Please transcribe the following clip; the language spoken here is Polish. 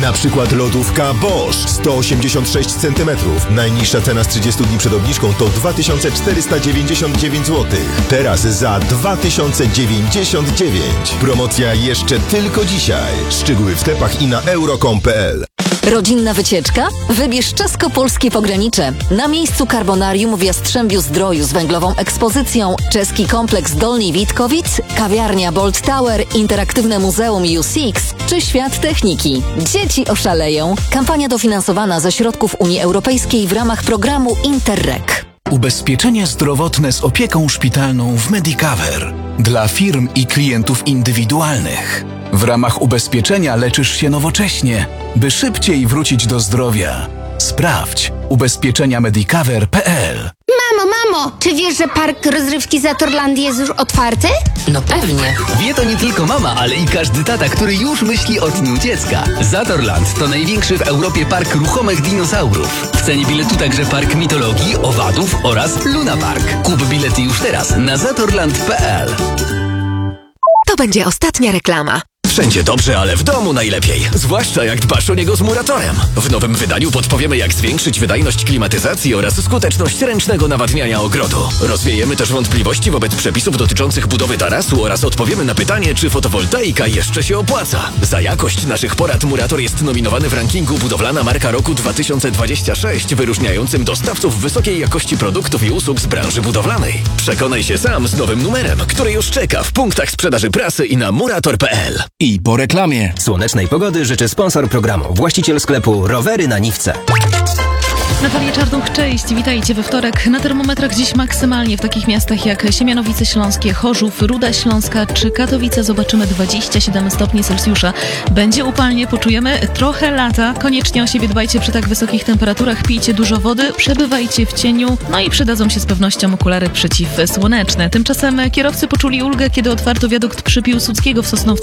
Na przykład lodówka Bosch 186 cm. Najniższa cena z 30 dni przed obniżką to 2499 zł. Teraz za 2099. Promocja jeszcze tylko dzisiaj. Szczegóły w sklepach i na euro.com.pl. Rodzinna wycieczka? Wybierz czesko-polskie pogranicze. Na miejscu Carbonarium w Jastrzębiu-Zdroju z węglową ekspozycją, czeski kompleks Dolni Witkowic, kawiarnia Bolt Tower, interaktywne muzeum U6 czy świat techniki. Dzieci oszaleją. Kampania dofinansowana ze środków Unii Europejskiej w ramach programu Interreg. Ubezpieczenie zdrowotne z opieką szpitalną w Medicover. Dla firm i klientów indywidualnych. W ramach ubezpieczenia leczysz się nowocześnie, by szybciej wrócić do zdrowia. Sprawdź ubezpieczeniamedicover.pl. Mamo, czy wiesz, że park rozrywki Zatorlandia jest już otwarty? No pewnie. Wie to nie tylko mama, ale i każdy tata, który już myśli o dniu dziecka. Zatorland to największy w Europie park ruchomych dinozaurów. W cenie biletu także park mitologii, owadów oraz Luna Park. Kup bilety już teraz na zatorland.pl. To będzie ostatnia reklama. Wszędzie dobrze, ale w domu najlepiej. Zwłaszcza jak dbasz o niego z Muratorem. W nowym wydaniu podpowiemy, jak zwiększyć wydajność klimatyzacji oraz skuteczność ręcznego nawadniania ogrodu. Rozwiejemy też wątpliwości wobec przepisów dotyczących budowy tarasu oraz odpowiemy na pytanie, czy fotowoltaika jeszcze się opłaca. Za jakość naszych porad Murator jest nominowany w rankingu Budowlana Marka Roku 2026, wyróżniającym dostawców wysokiej jakości produktów i usług z branży budowlanej. Przekonaj się sam z nowym numerem, który już czeka w punktach sprzedaży prasy i na murator.pl. I po reklamie. Słonecznej pogody życzy sponsor programu, właściciel sklepu Rowery na Niwce. Natalia Czarnuch, cześć, witajcie we wtorek. Na termometrach dziś maksymalnie w takich miastach jak Siemianowice Śląskie, Chorzów, Ruda Śląska czy Katowice zobaczymy 27 stopni Celsjusza. Będzie upalnie, poczujemy trochę lata. Koniecznie o siebie dbajcie przy tak wysokich temperaturach, pijcie dużo wody, przebywajcie w cieniu, no i przydadzą się z pewnością okulary przeciwsłoneczne. Tymczasem kierowcy poczuli ulgę, kiedy otwarto wiadukt przy Piłsudskiego w Sosnowcu.